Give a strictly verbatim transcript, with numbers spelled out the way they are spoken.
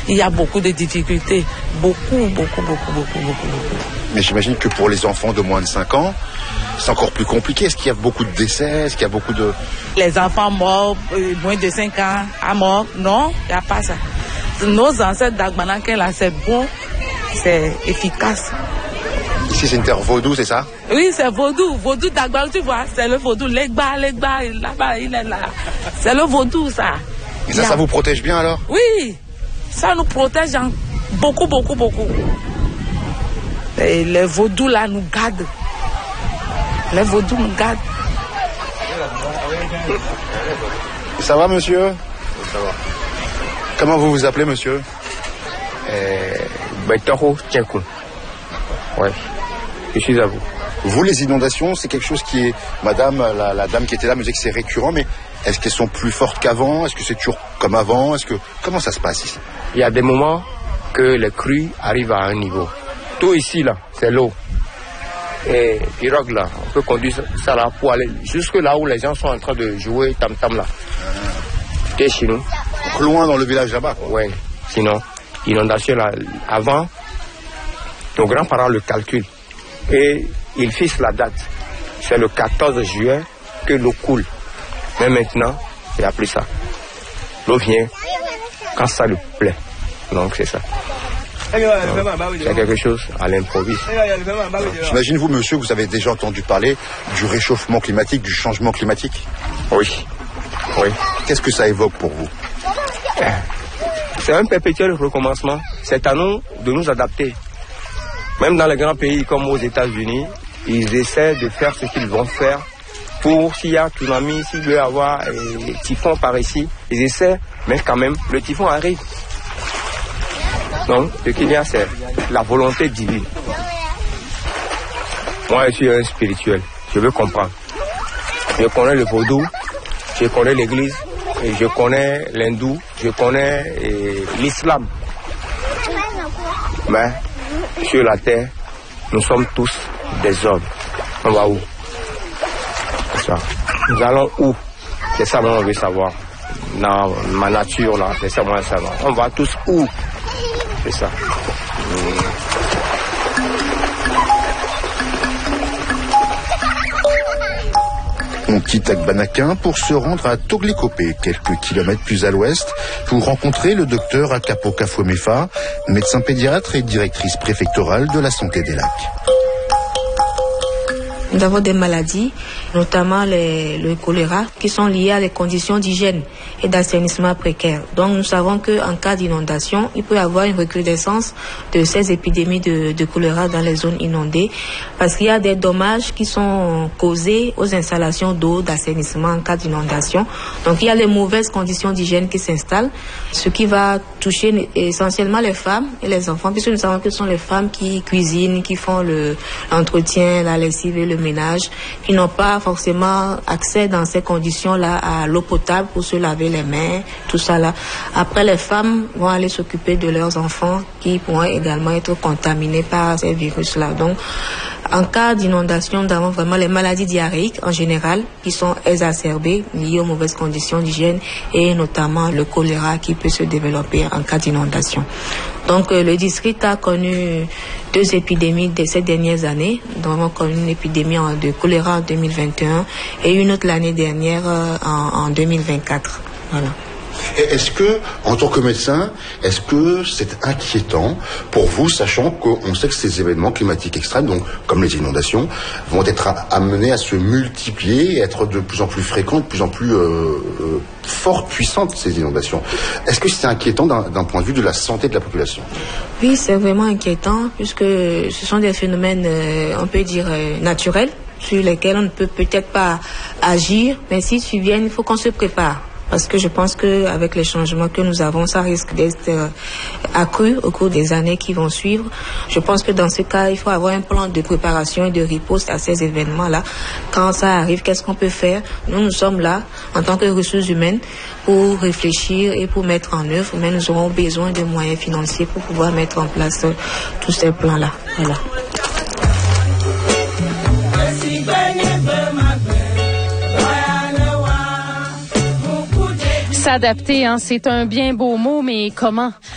il y a beaucoup de difficultés. Beaucoup, beaucoup, beaucoup, beaucoup, beaucoup, beaucoup. Mais j'imagine que pour les enfants de moins de cinq ans, c'est encore plus compliqué. Est-ce qu'il y a beaucoup de décès? Est-ce qu'il y a beaucoup de... Les enfants morts, euh, moins de cinq ans, à mort, non, il n'y a pas ça. Nos ancêtres d'Agbananké, là, c'est bon, c'est efficace. Ici, c'est une terre vaudou, c'est ça? Oui, c'est vaudou. Vaudou d'Agbananké, tu vois, c'est le vaudou. Legba, Legba, là-bas, il est là. C'est le vaudou, ça. Et ça, ça vous protège bien, alors? Oui, ça nous protège hein, beaucoup, beaucoup, beaucoup. Et les vaudous, là, nous gardent. Les vaudous nous gardent. Ça va, monsieur? Ça va. Comment vous vous appelez, monsieur? Euh, Betoro Tchenkou. Ouais, je suis à vous. Vous, les inondations, c'est quelque chose qui est... Madame, la, la dame qui était là me disait que c'est récurrent, mais est-ce qu'elles sont plus fortes qu'avant? Est-ce que c'est toujours comme avant? Est-ce que... Comment ça se passe ici? Il y a des moments que les crues arrivent à un niveau. Tout ici, là, c'est l'eau. Et pirogue, là, on peut conduire ça là pour aller jusque là où les gens sont en train de jouer tam-tam, là. Et chez nous. Loin dans le village là-bas? Oui. Sinon, inondation, là, avant, nos grands-parents le calculent. Et ils fixent la date. C'est le quatorze juillet que l'eau coule. Mais maintenant, il n'y a plus ça. L'eau vient quand ça lui plaît. Donc c'est ça. C'est quelque chose à l'improviste. J'imagine, vous, monsieur, vous avez déjà entendu parler du réchauffement climatique, du changement climatique? Oui. Oui. Qu'est-ce que ça évoque pour vous? C'est un perpétuel recommencement. C'est à nous de nous adapter. Même dans les grands pays comme aux États-Unis, ils essaient de faire ce qu'ils vont faire pour, s'il y a tsunami, s'il veut y avoir un typhon par ici, ils essaient, mais quand même, le typhon arrive. Donc, ce qu'il y a, c'est la volonté divine. Moi, je suis un spirituel. Je veux comprendre. Je connais le vaudou, je connais l'église, et je connais l'hindou, je connais et, l'islam. Mais, sur la terre, nous sommes tous des hommes. On va où? C'est ça. Nous allons où? C'est ça que on veut savoir. Dans ma nature, là, c'est ça que on veut savoir. On va tous où? C'est ça. On quitte Agbananké pour se rendre à Toglikopé, quelques kilomètres plus à l'ouest, pour rencontrer le docteur Akapo Kafouemefa, médecin pédiatre et directrice préfectorale de la santé des lacs. Nous avons des maladies, notamment les, le choléra, qui sont liées à les conditions d'hygiène et d'assainissement précaires. Donc nous savons qu'en cas d'inondation, il peut y avoir une recrudescence de ces épidémies de, de choléra dans les zones inondées, parce qu'il y a des dommages qui sont causés aux installations d'eau, d'assainissement en cas d'inondation. Donc il y a les mauvaises conditions d'hygiène qui s'installent, ce qui va toucher essentiellement les femmes et les enfants, puisque nous savons que ce sont les femmes qui cuisinent, qui font le, l'entretien, la lessive et le ménage, qui n'ont pas forcément accès dans ces conditions-là à l'eau potable pour se laver les mains, tout ça là. Après, les femmes vont aller s'occuper de leurs enfants qui pourront également être contaminés par ces virus-là. Donc, en cas d'inondation, nous avons vraiment les maladies diarrhéiques en général qui sont exacerbées, liées aux mauvaises conditions d'hygiène et notamment le choléra qui peut se développer en cas d'inondation. Donc, euh, le district a connu deux épidémies de ces dernières années. Nous avons connu une épidémie de choléra en deux mille vingt et un et une autre l'année dernière euh, en, en deux mille vingt-quatre. Voilà. Est-ce que, en tant que médecin, est-ce que c'est inquiétant pour vous, sachant qu'on sait que ces événements climatiques extrêmes, donc comme les inondations, vont être amenés à se multiplier, être de plus en plus fréquents, de plus en plus euh, euh, fortes, puissantes, ces inondations? Est-ce que c'est inquiétant d'un, d'un point de vue de la santé de la population? Oui, c'est vraiment inquiétant, puisque ce sont des phénomènes, euh, on peut dire, euh, naturels, sur lesquels on ne peut peut-être pas agir, mais s'ils surviennent, il faut qu'on se prépare. Parce que je pense qu'avec les changements que nous avons, ça risque d'être euh, accru au cours des années qui vont suivre. Je pense que dans ce cas, il faut avoir un plan de préparation et de riposte à ces événements-là. Quand ça arrive, qu'est-ce qu'on peut faire? Nous, nous sommes là, en tant que ressources humaines, pour réfléchir et pour mettre en œuvre, mais nous aurons besoin de moyens financiers pour pouvoir mettre en place euh, tous ces plans-là. Voilà. S'adapter, hein, c'est un bien beau mot, mais comment?